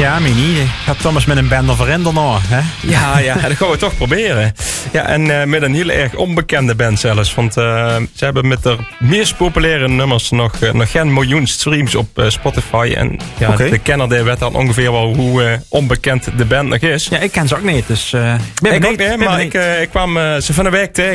Ja, mij niet. Gaat Thomas met een band of erin daarna, hè? Ja, dat gaan we toch proberen. Ja, en met een heel erg onbekende band zelfs. Want ze hebben met de meest populaire nummers nog geen miljoen streams op Spotify. En ja, de kenner die weet dan ongeveer wel hoe onbekend de band nog is. Ja, ik ken ze ook niet, dus... ik ook niet, maar ik kwam ze van de week tegen.